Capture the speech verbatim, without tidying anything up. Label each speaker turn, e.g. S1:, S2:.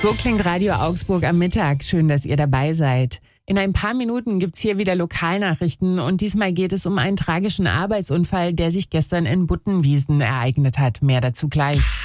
S1: So klingt Radio Augsburg am Mittag. Schön, dass ihr dabei seid. In ein paar Minuten gibt's hier wieder Lokalnachrichten und diesmal geht es um einen tragischen Arbeitsunfall, der sich gestern in Buttenwiesen ereignet hat. Mehr dazu gleich.